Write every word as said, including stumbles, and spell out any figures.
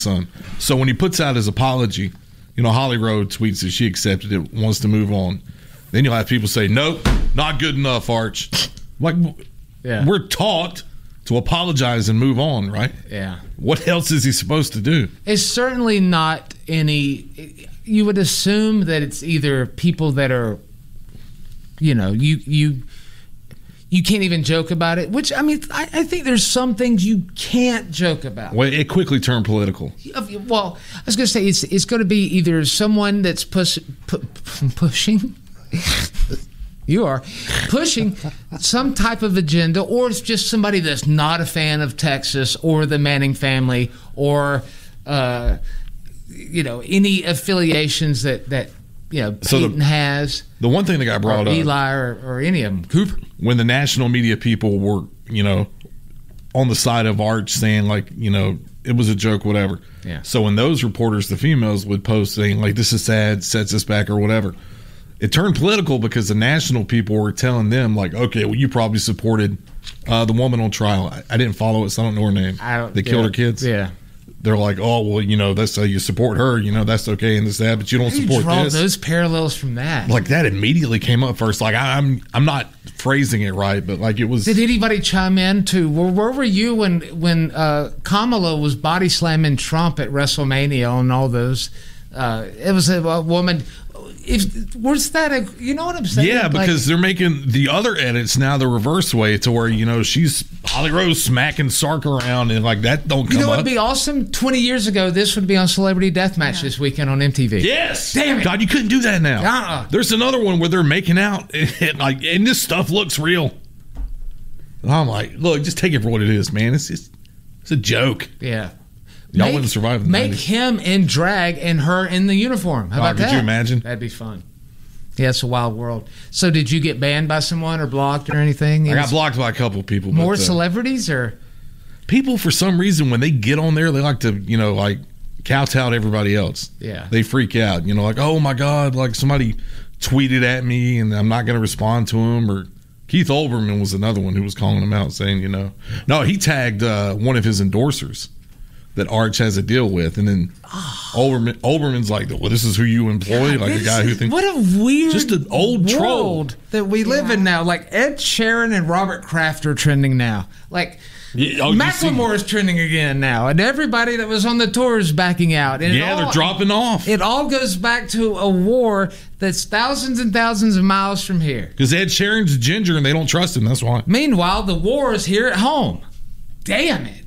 son. So when he puts out his apology, you know, Holly Rowe tweets that she accepted it, wants to move on. Then you'll have people say, nope, not good enough, Arch. Like, yeah. We're taught to apologize and move on, right? Yeah. What else is he supposed to do? It's certainly not any... You would assume that it's either people that are, you know, you you you can't even joke about it, which, I mean, I, I think there's some things you can't joke about. Well, it quickly turned political. Well, I was going to say, it's it's going to be either someone that's push, pu- pushing... You are pushing some type of agenda, or it's just somebody that's not a fan of Texas or the Manning family, or uh, you know, any affiliations that that you know so Peyton the, has. The one thing that got brought or up, Eli, or, or any of them, Cooper, when the national media people were, you know, on the side of Arch saying, like, you know, it was a joke, whatever. Yeah. So when those reporters, the females, would post saying, like, this is sad, sets us back, or whatever. It turned political because the national people were telling them, like, okay, well, you probably supported uh, the woman on trial. I, I didn't follow it, so I don't know her name. I don't, they killed yeah, her kids. Yeah. They're like, oh, well, you know, that's how you support her. You know, that's okay and this that, but you don't How do you support draw this. those parallels from that? Like, that immediately came up first. Like, I, I'm, I'm not phrasing it right, but like it was. Did anybody chime in to where, where were you when when uh, Kamala was body slamming Trump at WrestleMania on all those? Uh, it was a, a woman. If was that a, you know what I'm saying? Yeah, because like, they're making the other edits now the reverse way to where, you know, she's Holly Rowe smacking Sark around and like that don't come up. You know what would be awesome? twenty years ago, this would be on Celebrity Deathmatch yeah. this weekend on M T V. Yes. Damn it. God, you couldn't do that now. Uh-uh. There's another one where they're making out and, like, and this stuff looks real. And I'm like, look, just take it for what it is, man. It's just, it's a joke. Yeah. Y'all make, wouldn't survive in the Make nineties. Him in drag and her in the uniform. How oh, about could that? Could you imagine? That'd be fun. Yeah, it's a wild world. So did you get banned by someone or blocked or anything? I got blocked by a couple of people. More but, uh, celebrities or? People, for some reason, when they get on there, they like to, you know, like kowtow to everybody else. Yeah. They freak out. You know, like, oh, my God, like somebody tweeted at me and I'm not going to respond to him. Or Keith Olbermann was another one who was calling him out saying, you know. No, he tagged uh, one of his endorsers that Arch has a deal with, and then oh. Olbermann, Olbermann's like, well, this is who you employ, God, like a guy who thinks. What a weird, just an old world troll that we live yeah. in now. Like Ed Sheeran and Robert Kraft are trending now. Like yeah, oh, Macklemore is trending again now, and everybody that was on the tour is backing out. And yeah, all, they're dropping off. It all goes back to a war that's thousands and thousands of miles from here. Because Ed Sheeran's a ginger, and they don't trust him. That's why. Meanwhile, the war is here at home. Damn it.